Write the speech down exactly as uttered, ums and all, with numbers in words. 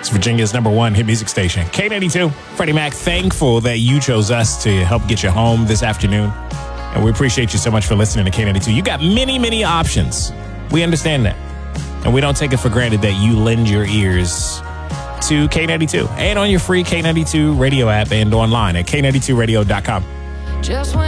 Virginia's number one hit music station, K ninety-two. Freddie Mac, thankful that you chose us to help get you home this afternoon. And we appreciate you so much for listening to K ninety-two. You got many, many options. We understand that. And we don't take it for granted that you lend your ears to K ninety-two and on your free K ninety-two radio app and online at K ninety-two radio dot com. Just when